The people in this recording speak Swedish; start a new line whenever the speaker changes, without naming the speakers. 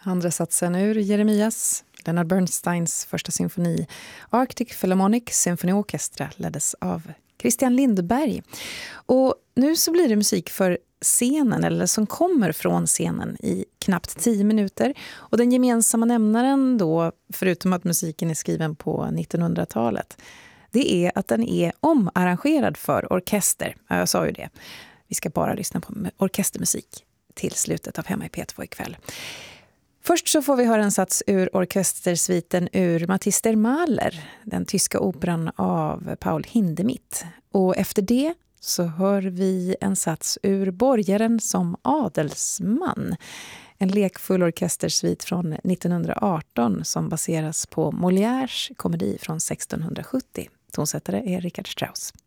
Andra satsen ur Jeremias, Leonard Bernsteins första symfoni. Arctic Philharmonic Symphony Orchestra leddes av Christian Lindberg. Och nu så blir det musik för scenen, eller som kommer från scenen, i knappt 10 minuter. Och den gemensamma nämnaren då, förutom att musiken är skriven på 1900-talet, det är att den är omarrangerad för orkester. Ja, jag sa ju det. Vi ska bara lyssna på orkestermusik till slutet av Hemma i P2 ikväll. Först så får vi höra en sats ur orkestersviten ur Matisse der Mahler, den tyska operan av Paul Hindemith. Och efter det så hör vi en sats ur Borgaren som adelsman. En lekfull orkestersvit från 1918 som baseras på Molières komedi från 1670. Tonsättare är Richard Strauss.